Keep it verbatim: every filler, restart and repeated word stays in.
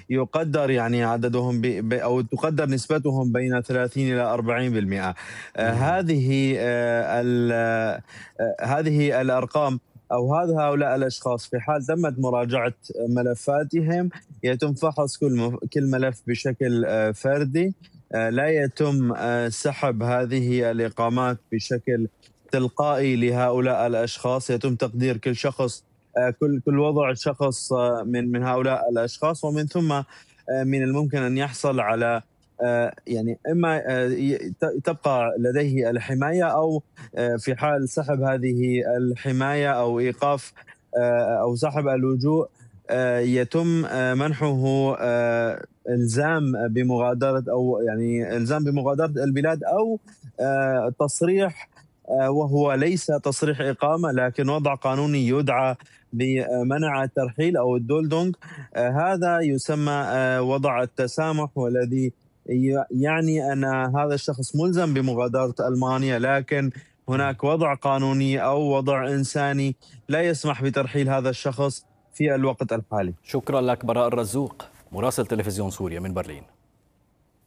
يقدر يعني عددهم ب ب أو تقدر نسبتهم بين ثلاثين إلى أربعين بالمئة. آآ إمم. هذه آآ ال آآ هذه الأرقام أو هذا هؤلاء الأشخاص في حال تمت مراجعة ملفاتهم، يتم فحص كل م كل ملف بشكل آآ فردي. آآ لا يتم آآ سحب هذه الإقامات بشكل تلقائي لهؤلاء الأشخاص، يتم تقدير كل شخص، آآ كل كل وضع شخص آه، من من هؤلاء الأشخاص، ومن ثم آآ من الممكن أن يحصل على آآ يعني إما آآ ي ت تبقى لديه الحماية، أو آآ في حال سحب هذه الحماية أو إيقاف آآ أو سحب اللجوء، آآ يتم آآ منحه آآ إلزام بمغادرة، أو يعني إلزام بمغادرة البلاد، أو آآ تصريح، آآ وهو ليس تصريح إقامة لكن وضع قانوني يُدعى بمنع الترحيل أو الدولدونج. آآ هذا يسمى آآ وضع التسامح، والذي ي يعني أن هذا الشخص مُلزم بمغادرة ألمانيا، لكن إمم. هناك وضع قانوني أو وضع إنساني لا يسمح بترحيل هذا الشخص في الوقت الحالي. شكرًا لك براء الرزوق، مراسل تلفزيون سوريا من برلين.